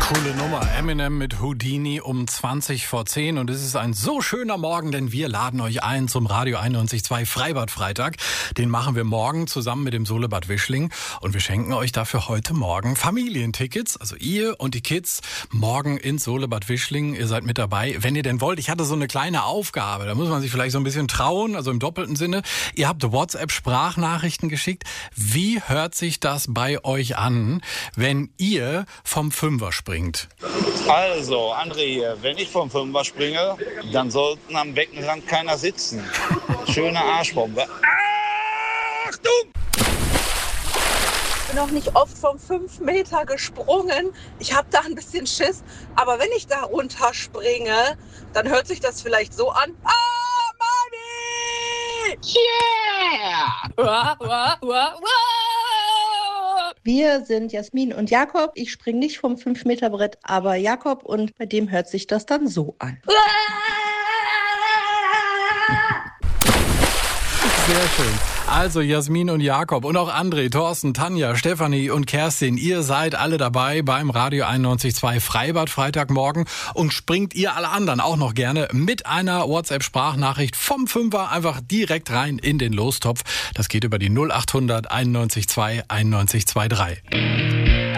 Coole Nummer. Eminem mit Houdini um 20 vor 10. Und es ist ein so schöner Morgen, denn wir laden euch ein zum Radio 91.2 Freibad-Freitag. Den machen wir morgen zusammen mit dem Solebad Wischling. Und wir schenken euch dafür heute Morgen Familientickets. Also ihr und die Kids morgen ins Solebad Wischling. Ihr seid mit dabei, wenn ihr denn wollt. Ich hatte so eine kleine Aufgabe. Da muss man sich vielleicht so ein bisschen trauen, also im doppelten Sinne. Ihr habt WhatsApp-Sprachnachrichten geschickt. Wie hört sich das bei euch an, wenn ihr vom Fünfer springt? Also, André hier, wenn ich vom Fünfer springe, dann sollten am Beckenrand keiner sitzen. Schöne Arschbombe. Achtung! Ich bin noch nicht oft vom 5 Meter gesprungen. Ich habe da ein bisschen Schiss. Aber wenn ich da runterspringe, dann hört sich das vielleicht so an. Mami! Yeah! Wir sind Jasmin und Jakob. Ich springe nicht vom 5-Meter-Brett, aber Jakob, und bei dem hört sich das dann so an. Sehr schön. Also Jasmin und Jakob und auch André, Thorsten, Tanja, Stefanie und Kerstin, ihr seid alle dabei beim Radio 91.2 Freibad Freitagmorgen und springt ihr alle anderen auch noch gerne mit einer WhatsApp-Sprachnachricht vom Fünfer einfach direkt rein in den Lostopf. Das geht über die 0800 91.2 91.23.